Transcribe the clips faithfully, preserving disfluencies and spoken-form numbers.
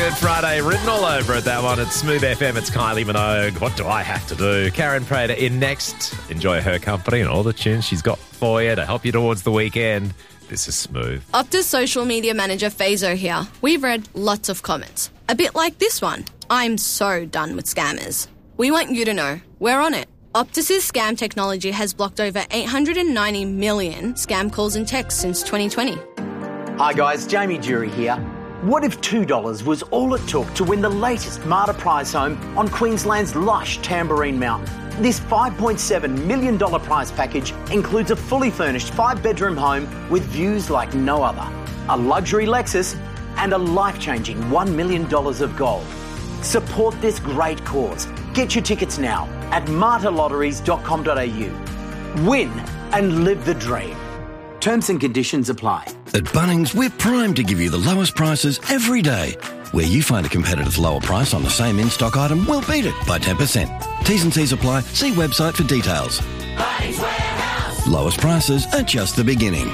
Smooth Friday written all over it, that one. It's Smooth F M. It's Kylie Minogue. What do I have to do? Karen Prater in next. Enjoy her company and all the tunes she's got for you to help you towards the weekend. This is Smooth. Optus social media manager Fazo here. We've read lots of comments. A bit like this one. I'm so done with scammers. We want you to know we're on it. Optus's scam technology has blocked over eight hundred ninety million scam calls and texts since twenty twenty. Hi guys, Jamie Jury here. What if two dollars was all it took to win the latest Marta prize home on Queensland's lush Tamborine Mountain? This five point seven million dollars prize package includes a fully furnished five-bedroom home with views like no other, a luxury Lexus and a life-changing one million dollars of gold. Support this great cause. Get your tickets now at marta lotteries dot com dot a u. Win and live the dream. Terms and conditions apply. At Bunnings, we're primed to give you the lowest prices every day. Where you find a competitor's lower price on the same in-stock item, we'll beat it by ten percent. T's and C's apply. See website for details. Bunnings Warehouse. Lowest prices are just the beginning.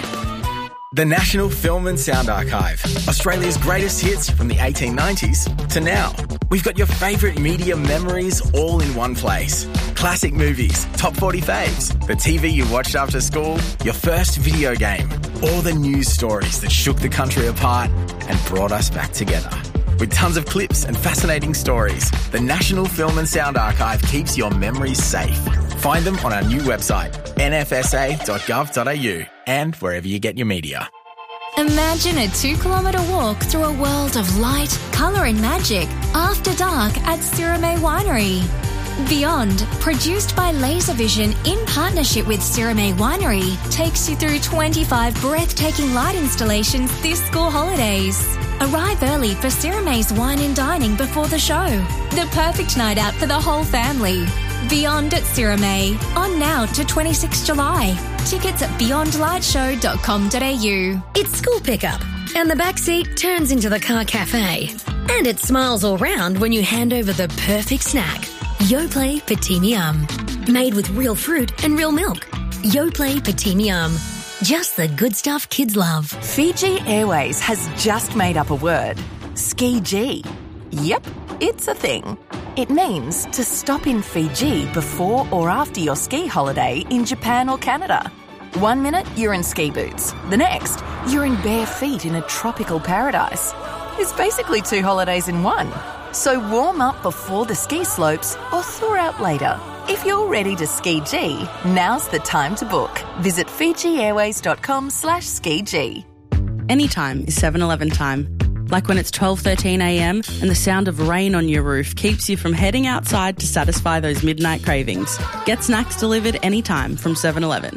The National Film and Sound Archive. Australia's greatest hits from the eighteen nineties to now. We've got your favourite media memories all in one place. Classic movies, top forty faves, the T V you watched after school, your first video game, all the news stories that shook the country apart and brought us back together. With tons of clips and fascinating stories, the National Film and Sound Archive keeps your memories safe. Find them on our new website, n f s a dot gov dot a u, and wherever you get your media. Imagine a two-kilometre walk through a world of light, colour and magic after dark at Sirame Winery. Beyond, produced by Laservision in partnership with Sirame Winery, takes you through twenty-five breathtaking light installations this school holidays. Arrive early for Sirame's wine and dining before the show. The perfect night out for the whole family. Beyond at Sirame, on now to the twenty-sixth of July. Tickets at beyond light show dot com dot a u. It's school pickup, and the back seat turns into the car cafe. And it smiles all round when you hand over the perfect snack. Yoplait Petit Yum. Made with real fruit and real milk. Yoplait Petit Yum. Just the good stuff kids love. Fiji Airways has just made up a word. Ski G. Yep, it's a thing. It means to stop in Fiji before or after your ski holiday in Japan or Canada. One minute, you're in ski boots. The next, you're in bare feet in a tropical paradise. It's basically two holidays in one. So warm up before the ski slopes or thaw out later. If you're ready to ski G, now's the time to book. Visit fiji airways dot com slash ski G. Anytime is seven eleven time. Like when it's twelve thirteen a m and the sound of rain on your roof keeps you from heading outside to satisfy those midnight cravings. Get snacks delivered anytime from seven eleven.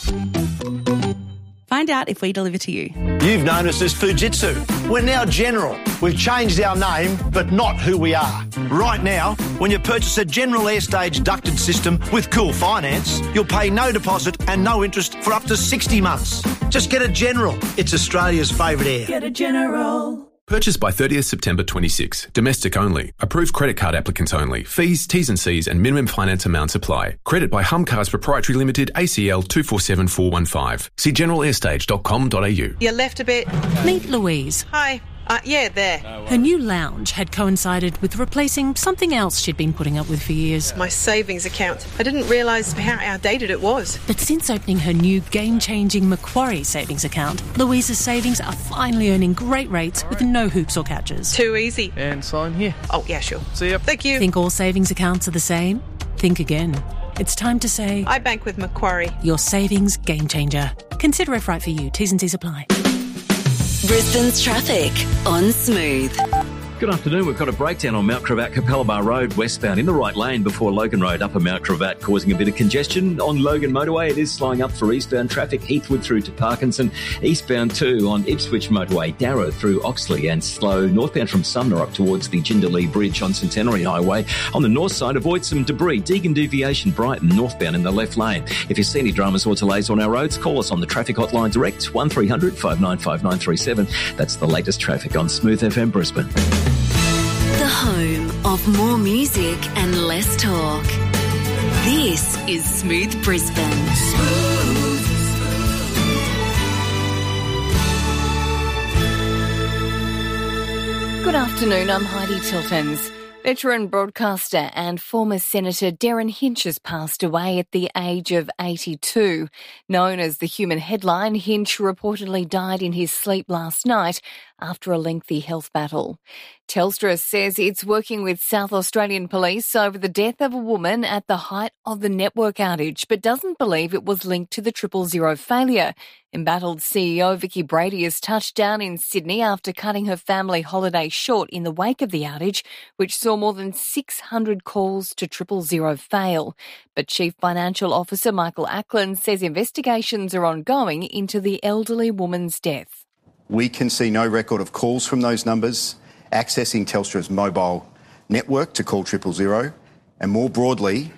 Find out if we deliver to you. You've known us as Fujitsu. We're now General. We've changed our name, but not who we are. Right now, when you purchase a General Airstage ducted system with Cool Finance, you'll pay no deposit and no interest for up to sixty months. Just get a General. It's Australia's favourite air. Get a General. Purchased by thirtieth September twenty-six. Domestic only. Approved credit card applicants only. Fees, T's and C's and minimum finance amounts apply. Credit by Humcars Proprietary Limited, A C L two four seven four one five. See general airstage dot com dot a u. You left a bit. Meet Louise. Hi. Uh, yeah, there. Her new lounge had coincided with replacing something else she'd been putting up with for years. My savings account. I didn't realise how outdated it was. But since opening her new game-changing Macquarie savings account, Louise's savings are finally earning great rates with no hoops or catches. Too easy. And sign here. Oh, yeah, sure. See ya. Thank you. Think all savings accounts are the same? Think again. It's time to say... I bank with Macquarie. Your savings game changer. Consider if right for you. T's and C's apply. Brisbane's traffic on Smooth. Good afternoon. We've got a breakdown on Mount Cravat Capalaba Road westbound in the right lane before Logan Road up at Mount Cravat, causing a bit of congestion. On Logan Motorway, it is slowing up for eastbound traffic, Heathwood through to Parkinson. Eastbound too on Ipswich Motorway, Darrow through Oxley, and slow northbound from Sumner up towards the Jindalee Bridge on Centenary Highway. On the north side, avoid some debris. Deagon Deviation, Brighton, northbound in the left lane. If you see any dramas or delays on our roads, call us on the traffic hotline direct, one three hundred five nine five nine three seven. That's the latest traffic on Smooth F M Brisbane. The home of more music and less talk. This is Smooth Brisbane. Smooth. Good afternoon, I'm Heidi Tiltons. Veteran broadcaster and former Senator Derryn Hinch has passed away at the age of eighty-two. Known as the Human Headline, Hinch reportedly died in his sleep last night after a lengthy health battle. Telstra says it's working with South Australian Police over the death of a woman at the height of the network outage, but doesn't believe it was linked to the triple zero failure. Embattled C E O Vicky Brady has touched down in Sydney after cutting her family holiday short in the wake of the outage, which saw more than six hundred calls to triple zero fail. But Chief Financial Officer Michael Ackland says investigations are ongoing into the elderly woman's death. We can see no record of calls from those numbers accessing Telstra's mobile network to call triple zero, and more broadly,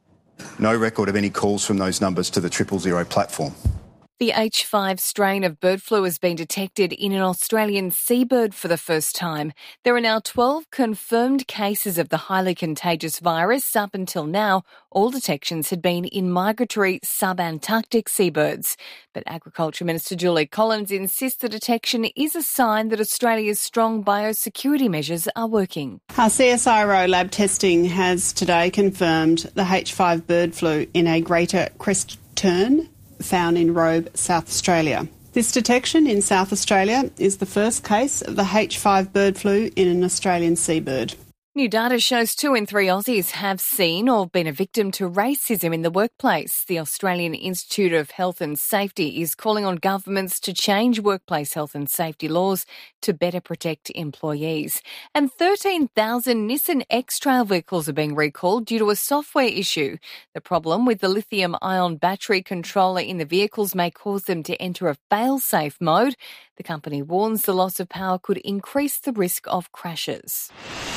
no record of any calls from those numbers to the triple zero platform. The H five strain of bird flu has been detected in an Australian seabird for the first time. There are now twelve confirmed cases of the highly contagious virus. Up until now, all detections had been in migratory sub-Antarctic seabirds. But Agriculture Minister Julie Collins insists the detection is a sign that Australia's strong biosecurity measures are working. Our C S I R O lab testing has today confirmed the H five bird flu in a greater crest tern found in Robe, South Australia. This detection in South Australia is the first case of the H five bird flu in an Australian seabird. New data shows two in three Aussies have seen or been a victim to racism in the workplace. The Australian Institute of Health and Safety is calling on governments to change workplace health and safety laws to better protect employees. And thirteen thousand Nissan X-Trail vehicles are being recalled due to a software issue. The problem with the lithium-ion battery controller in the vehicles may cause them to enter a fail-safe mode. The company warns the loss of power could increase the risk of crashes.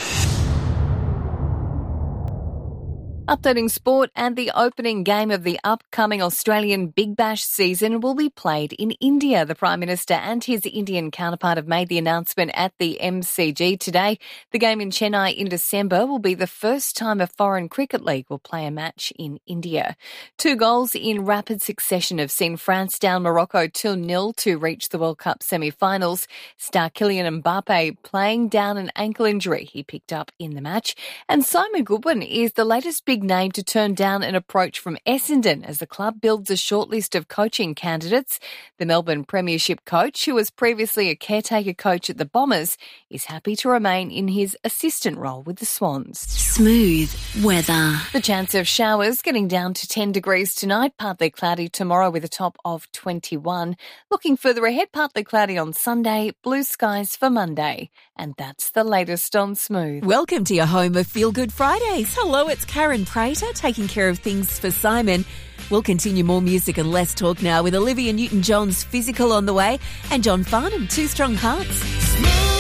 Updating sport, and the opening game of the upcoming Australian Big Bash season will be played in India. The Prime Minister and his Indian counterpart have made the announcement at the M C G today. The game in Chennai in December will be the first time a foreign cricket league will play a match in India. Two goals in rapid succession have seen France down Morocco two nil to reach the World Cup semi-finals. Star Kylian Mbappe playing down an ankle injury he picked up in the match. And Simon Goodwin is the latest big name to turn down an approach from Essendon as the club builds a shortlist of coaching candidates. The Melbourne Premiership coach, who was previously a caretaker coach at the Bombers, is happy to remain in his assistant role with the Swans. Smooth weather. The chance of showers getting down to ten degrees tonight, partly cloudy tomorrow with a top of twenty-one. Looking further ahead, partly cloudy on Sunday, blue skies for Monday. And that's the latest on Smooth. Welcome to your home of Feel Good Fridays. Hello, it's Karen Prater taking care of things for Simon. We'll continue more music and less talk now with Olivia Newton-John's Physical on the way and John Farnham, Two Strong Hearts.